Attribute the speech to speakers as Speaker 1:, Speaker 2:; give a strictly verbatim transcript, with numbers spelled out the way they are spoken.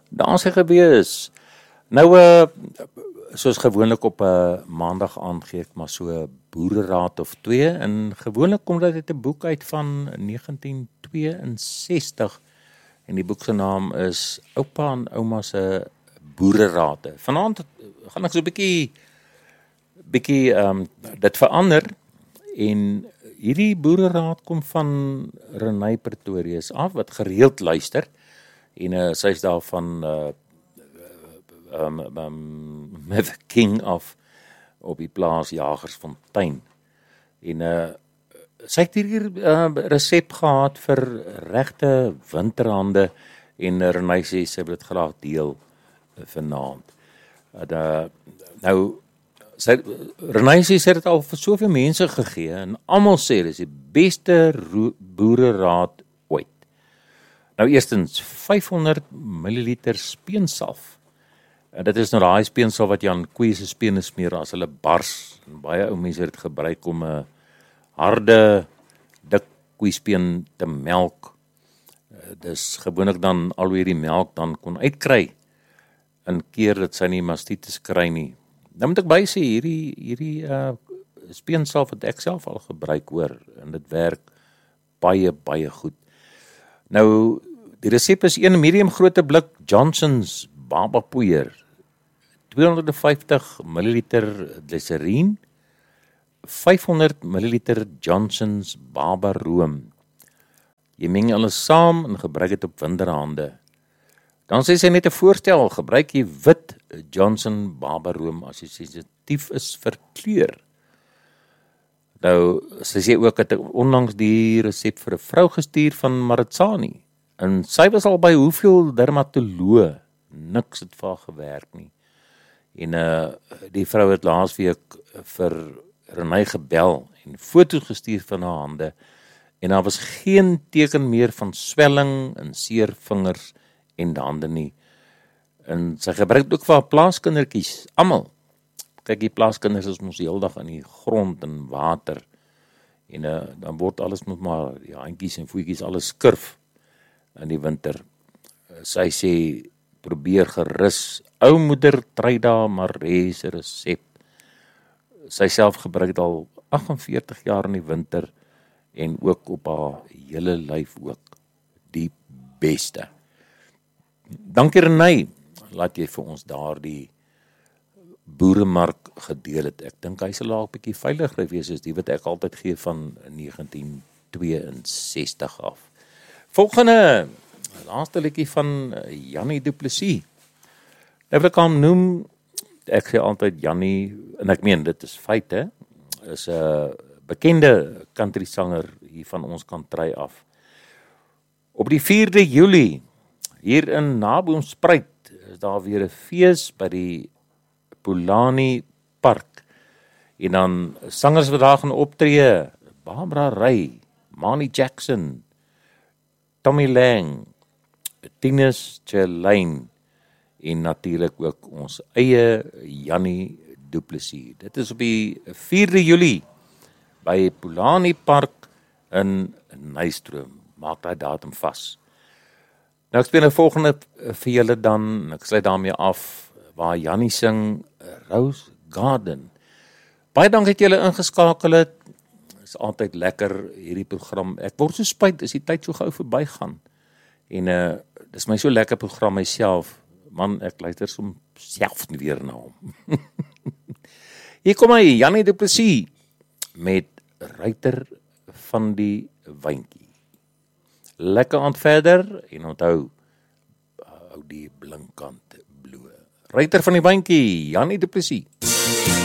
Speaker 1: Daar sy gewees. Nou, uh, soos gewoonlik op 'n uh, maandag aand gee ek maar so 'n boereraad of twee, en gewoonlik kom dit uit 'n boek uit van negentien tweeënsestig, en die boek se naam is Oupa en Ouma se boererade. Vanaand gaan ek so 'n bietjie bietjie um, dit verander, en hierdie boereraad kom van Renay Pretorius af, wat gereeld luister, en uh, sy is daar van uh, um, um, met the king of op die plaas Jagersfontein, en uh, sy het hier uh, resep gehad vir regte winterhande, en uh, Renay sê sy wil dit graag deel uh, vanaand. Uh, nou Sy, Renay sê sy het dit al vir soveel mense gegee, en almal sê dit is die beste boereraad ooit. Nou eerstens, vyfhonderd milliliter speensalf. En dit is nou daai speensalf wat jy aan koeie se spene smeer as hulle bars. En baie ou mense het dit gebruik om 'n harde, dik koeispeen te melk. Dis gewoonlik dan al hoe jy die melk dan kon uitkry, in keer dat sy nie mastitis kry nie. Nou moet ek by sê, hierdie, hierdie uh, speensalf het ek self al gebruik hoor, en dit werk baie, baie goed. Nou, die resep is een medium grootte blik Johnson's babapoeier, tweehonderdvyftig milliliter glyserien, vyfhonderd milliliter Johnson's babaroom. Jy meng alles saam en gebruik dit op winterhande. Dan sê sy net 'n voorstel, gebruik jy wit Johnson babaroom as jy sensitief is vir kleur. Nou, sy sê ook dat ek onlangs die resep vir 'n vrou gestuur van Maritsani, en sy was al by hoeveel dermatoloë, niks het vir haar gewerk nie. En uh, die vrou het laasweek vir Renay gebel en foto's gestuur van haar hande, en daar was geen teken meer van swelling en seer vingers en die hande nie. En sy gebruik ook vir haar plaaskindertjies, almal. Kyk, die plaaskinders is mos die hele dag in die grond en water, en uh, dan word alles met maar, die handjies en voetjies, alles skurf in die winter. Uh, sy sê, probeer gerus, ou moeder Tryda Maree se resep. Sy self gebruik al agt en veertig jaar in die winter, en ook op haar hele lyf ook, die beste. Dankie Renay, laat jy vir ons daar die boeremark gedeel het. Ek dink hy sal daar 'n bietjie veiliger wees as die wat ek altyd gee van negentien tweeënsestig af. Volgende, laaste liedjie van Jannie Du Plessis. Nou wil ek hom noem, ek sê altyd Jannie, en ek meen dit is feit, hè, is 'n uh, bekende country sanger hier van ons kantry af. Op die vierde Julie, hier in Naboomspruit, is daar weer 'n fees by die Polani Park, en dan sangers wat daar gaan optree, Barbara Ray, Manny Jackson, Tommy Lang, Tinus Chelane, en natuurlik ook ons eie Jannie Du Plessis. Dit is op die vierde Julie, by Polani Park in Nystroom. Maak daai datum vas. Nou ek speel nou volgende vir julle dan, ek sluit daarmee af, waar Jannie sing Rose Garden. Baie dankie dat julle ingeskakel het. Is altyd lekker hierdie program. Ek word so spyt as die tyd so gou verbygaan. En uh, dis my so lekker program myself. Man, ek luister som self nie weer na hom. Hier kom hy, Jannie Du Plessis, met Ruiter van die Wyntjie. Lekker aand verder, en onthou, hou die blinkkant bloe. Ruiter van die Wyntjie, Jannie Du Plessis.